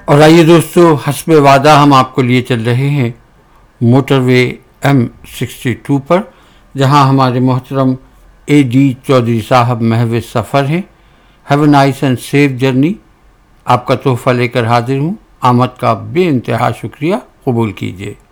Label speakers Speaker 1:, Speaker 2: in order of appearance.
Speaker 1: और आइए दोस्तों, हस्बे वादा हम आपको लिए चल रहे हैं मोटरवे M62 पर, जहां हमारे मोहतरम AD चौधरी साहब महव सफ़र हैं। Have a nice and safe journey. आपका तोहफ़ा लेकर हाजिर हूँ। आमद का बेइंतहा शुक्रिया कबूल कीजिए।